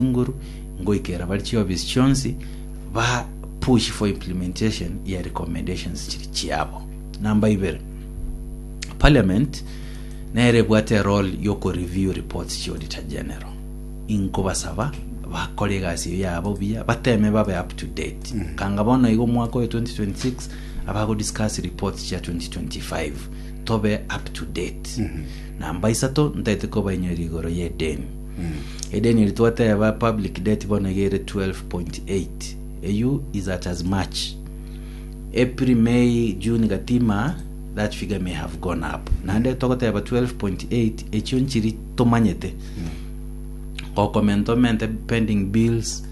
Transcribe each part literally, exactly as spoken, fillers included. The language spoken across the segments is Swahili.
nguru ngoikera barchi obis chonsi ba push for implementation ya recommendations chiri chiabo. Namba ibere Parliament nere bwate role yoko review reports chi Auditor General inko basaba bakolega si yabo bia bateme babe up to date. Mm -hmm. Kanga bona igo mwaka wa twenty twenty-six abago discuss reports cha twenty twenty-five tobe up to date. Mm -hmm. Namba isato ntaite ko banyeri goro ye deni. Mm. Edeni ilituwata ya public debt bona gere twelve point eight. A U is at as much. April, May, June gatima, that figure may have gone up. Nande tokota ya twelve point eight, echon chiri tomanyete. Mm. Ko komento mente pending bills,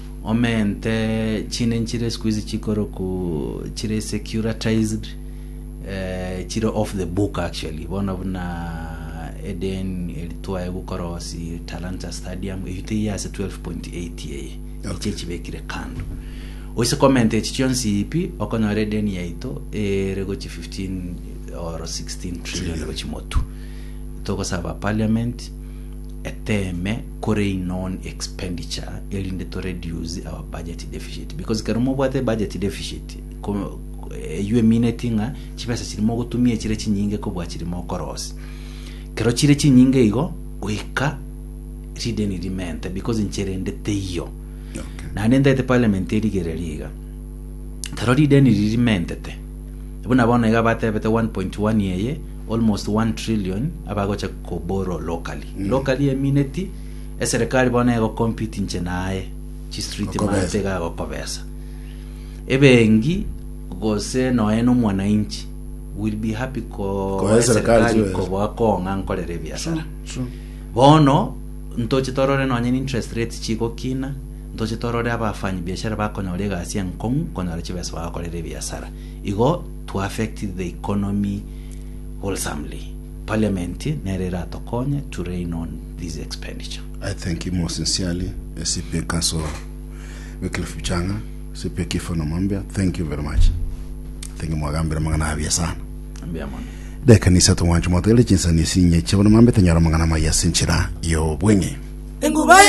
omente chine nchire squeeze chikoro ku chire securitized, uh, chiro off the book actually. One of na Eden elitoa ego korosi Talanta Stadium ehite ya se twelve point eight ye. Okay. Ichi bekire kando. Oise comment echichonsi ipi okono Eden ya ito e regochi fifteen or sixteen trillion regochi motu. Toko saba parliament eteme kore non expenditure elinde to reduce our budget deficit because karumo bwate budget deficit ko yue minetinga chipesa chirimo gutumie chire chinyinge ko bwachirimo korosi. Kero chire chinyinge igo weka rideni rimente because incherende teyo. Okay. Na nenda ite parliamentary gereliga. Kero rideni rimente te. Ebuna bona iga bate bete one point one yeye almost one trillion abagocha ko borrow locally. Mm. Locally emineti e serikali bona ego compete nche nae chi street mate ga go kobesa. Ebengi gose no eno mwananchi will be happy ko ko serikali ko wako ngankolere biashara. Bono ntoche torore no anyini interest rate chiko kina ntoche torore abafanyi biashara bakonyore gasi ankong konora chibesa bakolere biashara. Igo to affect the economy wholesomely. Parliament nerera tokonya to rein on this expenditure. I thank you more sincerely, C P Council Wycliffe Changa, C P Kifano Mambia. Thank you very much. Thank you mwagambira mangana abia sana. Ambia mwana. De kanisa to wanchu motele jinsa ni sinye chebona mambe tanyara mangana maya sinchira yo bwenye.